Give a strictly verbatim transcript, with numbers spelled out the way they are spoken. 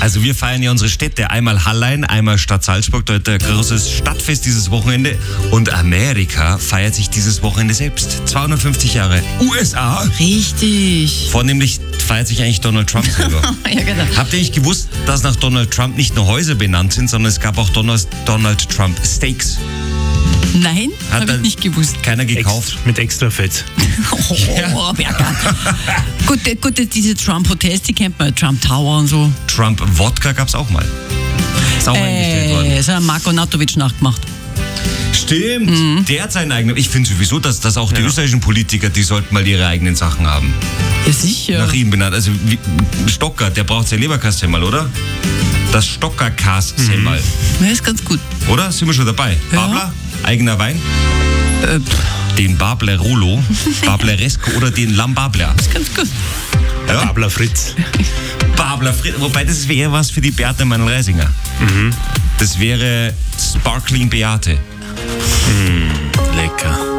Also wir feiern ja unsere Städte. Einmal Hallein, einmal Stadt Salzburg. Dort ein großes Stadtfest dieses Wochenende. Und Amerika feiert sich dieses Wochenende selbst. zweihundertfünfzig Jahre U S A. Richtig. Vornehmlich feiert sich eigentlich Donald Trump selber. Ja, genau. Habt ihr nicht gewusst, dass nach Donald Trump nicht nur Häuser benannt sind, sondern es gab auch Donald, Donald Trump Steaks? Nein, Hat habe ich er- nicht gewusst. Keiner gekauft. Ext, mit extra Fett. Oh, Ja. Berger. gut, äh, gut, diese Trump-Hotels, die kennt man, Trump Tower und so. Trump Wodka gab's auch mal. Ist auch eingestellt worden. Äh, das hat Marko Natovic nachgemacht. Stimmt, Mhm. der hat seinen eigenen. Ich finde sowieso, dass, dass auch die Ja. österreichischen Politiker, die sollten mal ihre eigenen Sachen haben. Ja, sicher. Nach ihm benannt. Also wie, Stocker, der braucht sein Leberkassemmal, oder? Das Stocker-Kas-Semmal. Ja, ist ganz gut. Oder? Sind wir schon dabei? Ja. Babler? Eigener Wein? Äh, pff, Den Babler Rolo, Bableresco oder den Lambabler. ist ganz gut. Ja? Babler Fritz. Babler Fritz. Wobei, das wäre was für die Beate Meinl-Reisinger. Das wäre Sparkling Beate. Lecker.